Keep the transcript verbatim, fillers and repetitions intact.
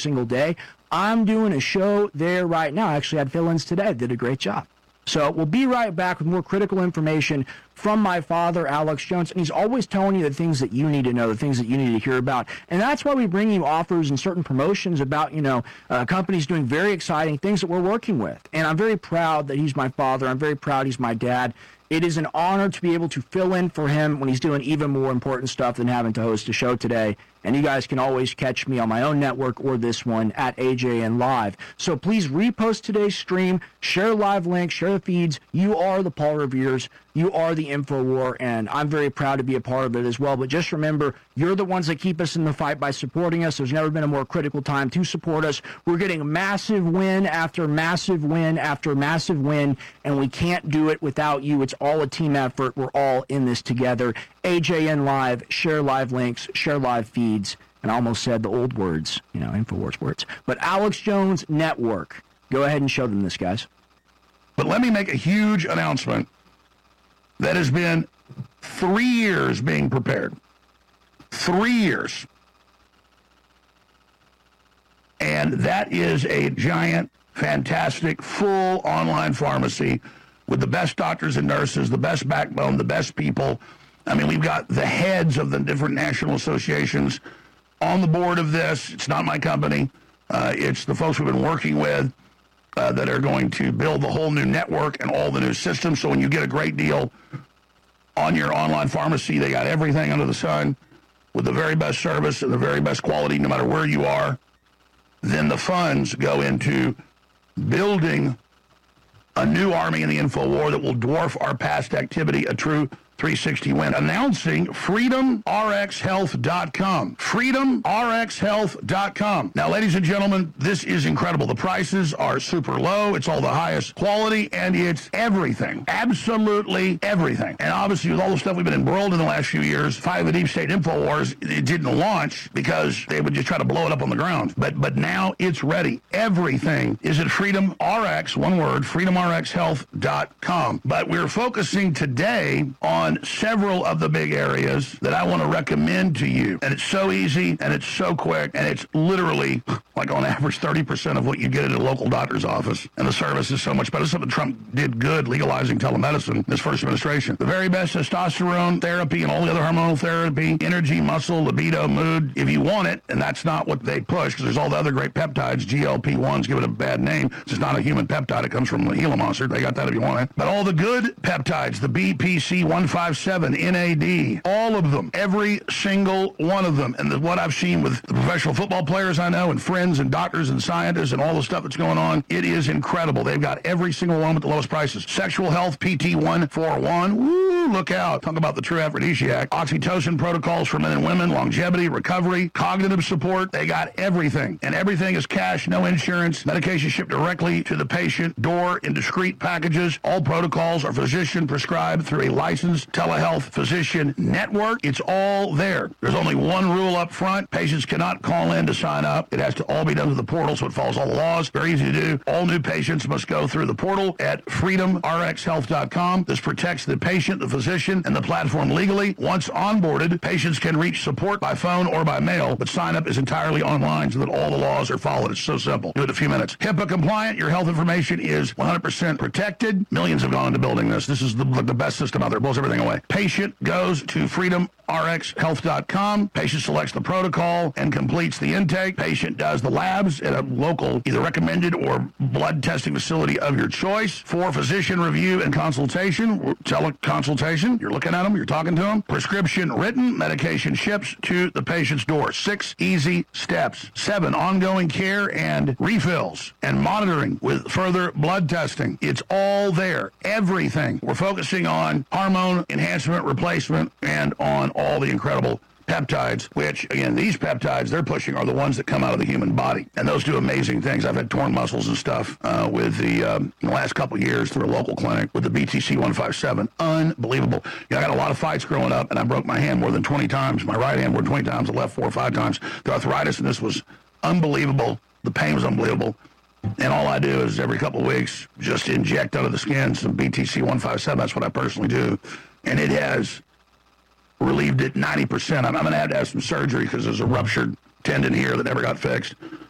single day. I'm doing a show there right now. I actually had fill-ins today. Did a great job. So we'll be right back with more critical information from my father, Alex Jones. And he's always telling you the things that you need to know, the things that you need to hear about. And that's why we bring you offers and certain promotions about, you know, uh, companies doing very exciting things that we're working with. And I'm very proud that he's my father. I'm very proud he's my dad. It is an honor to be able to fill in for him when he's doing even more important stuff than having to host a show today. And you guys can always catch me on my own network or this one at A J N Live. So please repost today's stream, share live links, share the feeds. You are the Paul Revere's. You are the InfoWar, and I'm very proud to be a part of it as well. But just remember, you're the ones that keep us in the fight by supporting us. There's never been a more critical time to support us. We're getting massive win after massive win after massive win, and we can't do it without you. It's all a team effort. We're all in this together. A J N Live, share live links, share live feeds, and I almost said the old words, you know, InfoWars words. But Alex Jones Network. Go ahead and show them this, guys. But let me make a huge announcement that has been three years being prepared. Three years. And that is a giant, fantastic, full online pharmacy with the best doctors and nurses, the best backbone, the best people. I mean, we've got the heads of the different national associations on the board of this. It's not my company. Uh, it's the folks we've been working with uh, that are going to build the whole new network and all the new systems. So when you get a great deal on your online pharmacy, they got everything under the sun with the very best service and the very best quality, no matter where you are. Then the funds go into building a new army in the InfoWar that will dwarf our past activity, a true three sixty win. Announcing freedom R X health dot com. freedom R X health dot com. Now, ladies and gentlemen, this is incredible. The prices are super low. It's all the highest quality, and it's everything. Absolutely everything. And obviously, with all the stuff we've been embroiled in the last few years, Five of the Deep State InfoWars, it didn't launch because they would just try to blow it up on the ground. But but now it's ready. Everything is at Freedom R X, one word, freedom R X health dot com. But we're focusing today on several of the big areas that I want to recommend to you. And it's so easy, and it's so quick, and it's literally, like on average, thirty percent of what you get at a local doctor's office. And the service is so much better. Something Trump did good, legalizing telemedicine in his first administration. The very best testosterone therapy and all the other hormonal therapy, energy, muscle, libido, mood, if you want it, and that's not what they push, because there's all the other great peptides. G L P ones give it a bad name. It's not a human peptide. It comes from the Gila monster. They got that if you want it. But all the good peptides, the B P C one fifty-seven, N A D, all of them, every single one of them. And the, what I've seen with the professional football players I know and friends and doctors and scientists and all the stuff that's going on, it is incredible. They've got every single one at the lowest prices. Sexual health, P T one forty-one, woo, look out. Talk about the true aphrodisiac. Oxytocin protocols for men and women, longevity, recovery, cognitive support. They got everything. And everything is cash, no insurance. Medication shipped directly to the patient door in discreet packages. All protocols are physician prescribed through a licensed telehealth physician network. It's all there. There's only one rule up front. Patients cannot call in to sign up. It has to all be done through the portal, so it follows all the laws. Very easy to do. All new patients must go through the portal at freedom R X health dot com. This protects the patient, the physician, and the platform legally. Once onboarded, patients can reach support by phone or by mail, but sign up is entirely online so that all the laws are followed. It's so simple. Do it in a few minutes. HIPAA compliant. Your health information is one hundred percent protected. Millions have gone into building this. This is the, the best system out there. It blows everything away. Patient goes to freedom R X health dot com. Patient selects the protocol and completes the intake. Patient does the labs at a local, either recommended or blood testing facility of your choice. For physician review and consultation, teleconsultation, you're looking at them, you're talking to them. Prescription written, medication ships to the patient's door. Six easy steps. Seven, ongoing care and refills and monitoring with further blood testing. It's all there. Everything. We're focusing on hormone enhancement, replacement, and on all the incredible peptides, which, again, these peptides they're pushing are the ones that come out of the human body. And those do amazing things. I've had torn muscles and stuff uh, with the, um, in the last couple of years through a local clinic with the B T C one fifty-seven. Unbelievable. You know, I got a lot of fights growing up, and I broke my hand more than twenty times. My right hand more than twenty times, the left four or five times. The arthritis, and this was unbelievable. The pain was unbelievable. And all I do is every couple of weeks just inject under the skin some B T C one fifty-seven. That's what I personally do. And it has relieved it ninety percent. I'm, I'm going to have to have some surgery because there's a ruptured tendon here that never got fixed.